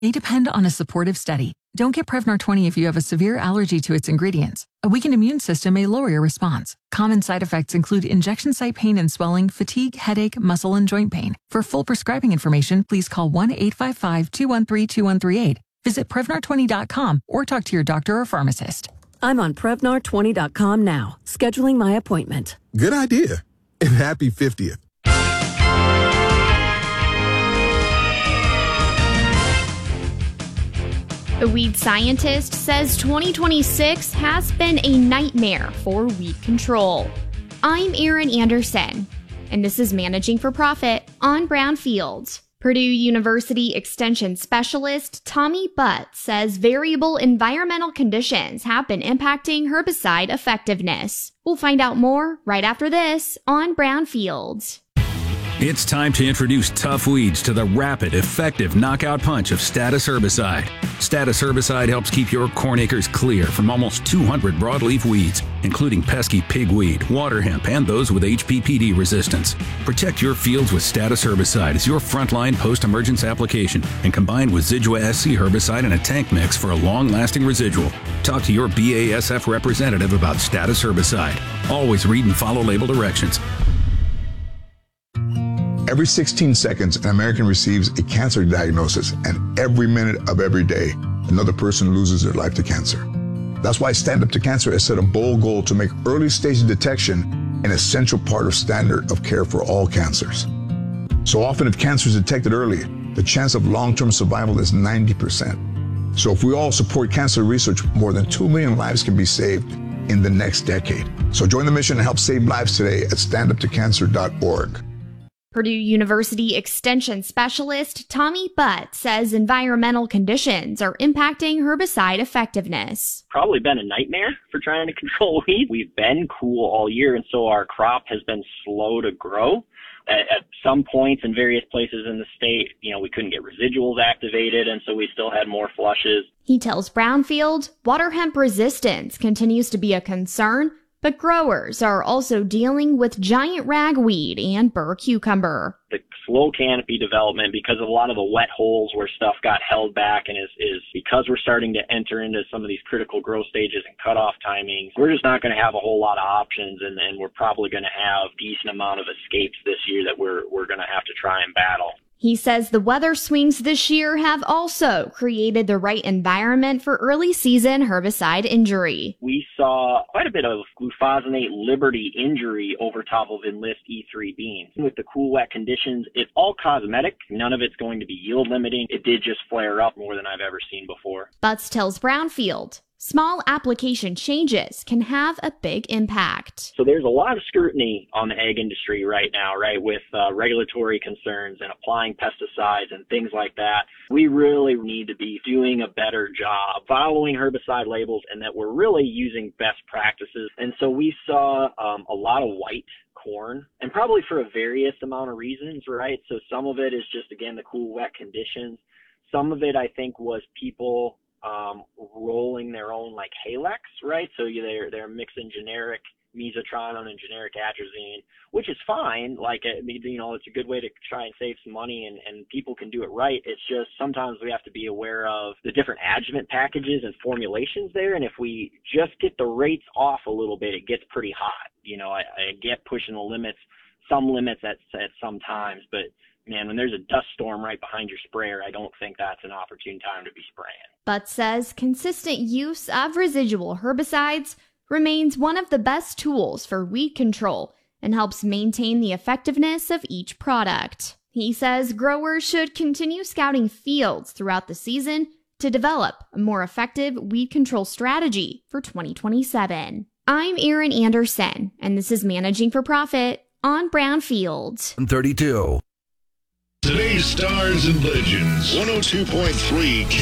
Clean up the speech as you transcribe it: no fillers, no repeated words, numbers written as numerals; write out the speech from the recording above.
They depend on a supportive study. Don't get Prevnar 20 if you have a severe allergy to its ingredients. A weakened immune system may lower your response. Common side effects include injection site pain and swelling, fatigue, headache, muscle, and joint pain. For full prescribing information, please call 1-855-213-2138. Visit Prevnar20.com or talk to your doctor or pharmacist. I'm on Prevnar20.com now, scheduling my appointment. Good idea. And happy 50th. The weed scientist says 2026 has been a nightmare for weed control. I'm Erin Anderson, and this is Managing for Profit on Brownfield. Purdue University Extension Specialist Tommy Butt says variable environmental conditions have been impacting herbicide effectiveness. We'll find out more right after this on Brownfield. It's time to introduce tough weeds to the rapid, effective knockout punch of Status herbicide. Status herbicide helps keep your corn acres clear from almost 200 broadleaf weeds, including pesky pigweed, water hemp, and those with HPPD resistance. Protect your fields with Status herbicide as your frontline post-emergence application and combined with Zidua SC herbicide in a tank mix for a long-lasting residual. Talk to your BASF representative about Status herbicide. Always read and follow label directions. Every 16 seconds, an American receives a cancer diagnosis, and every minute of every day, another person loses their life to cancer. That's why Stand Up to Cancer has set a bold goal to make early stage detection an essential part of standard of care for all cancers. So often, if cancer is detected early, the chance of long-term survival is 90%. So if we all support cancer research, more than 2 million lives can be saved in the next decade. So join the mission and help save lives today at standuptocancer.org. Purdue University Extension Specialist Tommy Butt says environmental conditions are impacting herbicide effectiveness. Probably been a nightmare for trying to control weeds. We've been cool all year, and so our crop has been slow to grow. At some points in various places in the state, we couldn't get residuals activated, and so we still had more flushes. He tells Brownfield water hemp resistance continues to be a concern, but growers are also dealing with giant ragweed and burr cucumber. The slow canopy development, because of a lot of the wet holes where stuff got held back, and is because we're starting to enter into some of these critical growth stages and cutoff timings, we're just not going to have a whole lot of options, and we're probably going to have a decent amount of escapes this year that we're going to have to try and battle. He says the weather swings this year have also created the right environment for early season herbicide injury. We saw quite a bit of glufosinate Liberty injury over top of Enlist E3 beans. With the cool, wet conditions, it's all cosmetic. None of it's going to be yield limiting. It did just flare up more than I've ever seen before. Butts tells Brownfield small application changes can have a big impact. So there's a lot of scrutiny on the ag industry right now, right, with regulatory concerns and applying pesticides and things like that. We really need to be doing a better job following herbicide labels, and that we're really using best practices. And so we saw a lot of white corn, and probably for a various amount of reasons, right? So some of it is just, again, the cool, wet conditions. Some of it, I think, was people rolling their own like Halex, right? So they're mixing generic mesotrione and generic atrazine, which is fine. Like, it's a good way to try and save some money, and people can do it right. It's just sometimes we have to be aware of the different adjuvant packages and formulations there. And if we just get the rates off a little bit, it gets pretty hot. I get pushing the limits, some limits at some times, but man, when there's a dust storm right behind your sprayer, I don't think that's an opportune time to be spraying. Butt says consistent use of residual herbicides remains one of the best tools for weed control and helps maintain the effectiveness of each product. He says growers should continue scouting fields throughout the season to develop a more effective weed control strategy for 2027. I'm Erin Anderson, and this is Managing for Profit on Brownfield. 32. Today's Stars and Legends, 102.3